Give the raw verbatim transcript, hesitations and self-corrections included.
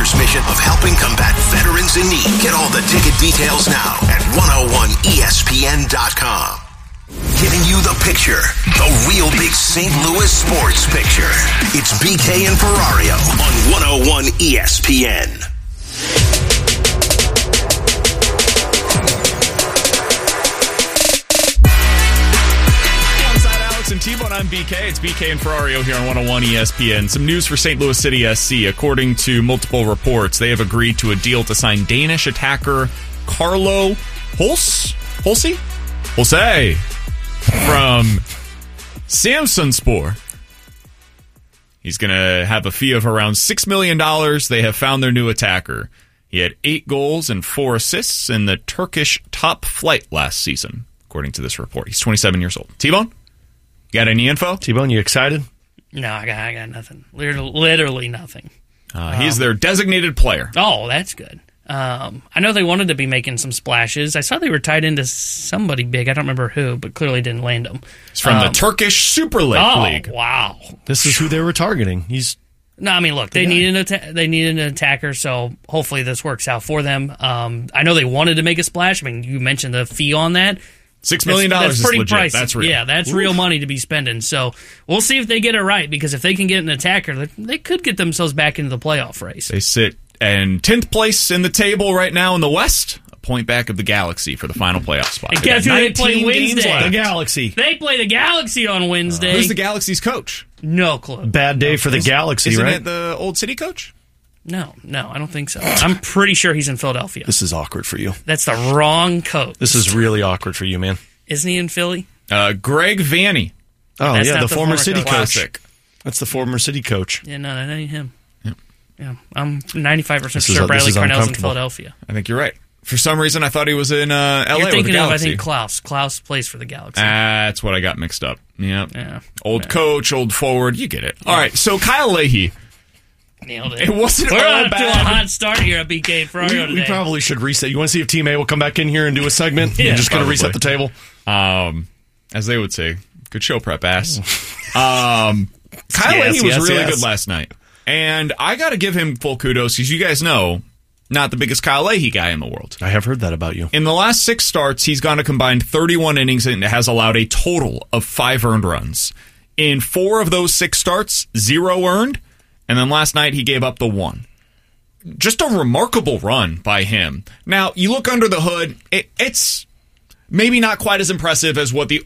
Tiger's mission of helping combat veterans in need. Get all the ticket details now at one oh one E S P N dot com. Giving you the picture, the real big Saint Louis sports picture. It's B K and Ferrario on one oh one E S P N. Alongside Alex and T-Bone, I'm B K. It's B K and Ferrario here on one oh one E S P N. Some news for Saint Louis City S C. According to multiple reports, they have agreed to a deal to sign Danish attacker Carlo Holse? Holse? Holse from Samsunspor. He's going to have a fee of around six million dollars. They have found their new attacker. He had eight goals and four assists in the Turkish top flight last season, according to this report. He's twenty-seven years old. T-Bone, you got any info? T-Bone, you excited? No, I got, I got nothing. Literally, literally nothing. Uh, he's um, their designated player. Oh, that's good. Um, I know they wanted to be making some splashes. I saw they were tied into somebody big. I don't remember who, but clearly didn't land them. It's from um, the Turkish Super League. Oh, League. Wow. This is who they were targeting. He's No, I mean, look, the they need an atta- they need an attacker, so hopefully this works out for them. Um, I know they wanted to make a splash. I mean, you mentioned the fee on that. Six million dollars that's, that's is pretty legit. pricey. That's real. Yeah, that's Oof. real money to be spending. So we'll see if they get it right, because if they can get an attacker, they, they could get themselves back into the playoff race. They sit in tenth place in the table right now in the West, a point back of the Galaxy for the final playoff spot. And guess who they play Wednesday? The Galaxy. They play the Galaxy on Wednesday. Uh, who's the Galaxy's coach? No clue. Bad day for the Is, Galaxy, isn't right? Isn't it the Old City coach? No, no, I don't think so. I'm pretty sure he's in Philadelphia. This is awkward for you. That's the wrong coach. This is really awkward for you, man. Isn't he in Philly? Uh, Greg Vanny. Oh, That's yeah, the, the former, former City coach. coach. Classic. That's the former City coach. Yeah, no, that ain't him. Yeah. Yeah, I'm ninety-five percent This is- sure this Bradley is Cornell's in uncomfortable. Philadelphia. I think you're right. For some reason, I thought he was in uh, L A You're with the thinking of, I Galaxy. think, Klaus. Klaus plays for the Galaxy. That's what I got mixed up. Yep. Yeah. Old Yeah. coach, old forward. You get it. All right, so Kyle Leahy. Nailed it. It wasn't We're all off to a bad. hot start here at B K Ferrario We, today. we probably should reset. You want to see if Team A will come back in here and do a segment? Yeah, You're just going to probably. reset the table? Um, as they would say, good show prep ass. Um, Kyle Yes, Leahy was yes, really yes. good last night. And I got to give him full kudos because you guys know, not the biggest Kyle Leahy guy in the world. I have heard that about you. In the last six starts, he's gone a combined thirty-one innings and has allowed a total of five earned runs. In four of those six starts, zero earned. And then last night, he gave up the one. Just a remarkable run by him. Now, you look under the hood, it, it's maybe not quite as impressive as what the